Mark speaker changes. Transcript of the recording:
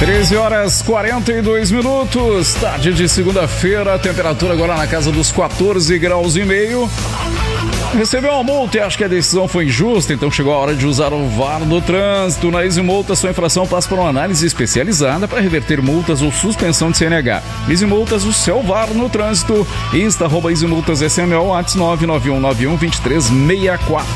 Speaker 1: 13 horas 42 minutos, tarde de segunda-feira, temperatura agora na casa dos 14 graus e meio. Recebeu uma multa e acha que a decisão foi injusta, então chegou a hora de usar o VAR no trânsito. Na Easy Multas, sua infração passa por uma análise especializada para reverter multas ou suspensão de CNH. Easy Multas, o seu VAR no trânsito. Insta, @EasyMultasSMO, WhatsApp 991912364.